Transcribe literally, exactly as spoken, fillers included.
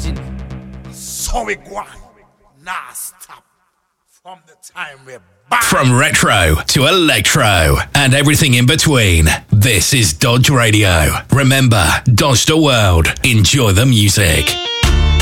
imagine. So we go on, nah stop. From the time we're back. From retro to electro and everything in between, this is Dodge Radio. Remember, Dodge the world. Enjoy the music.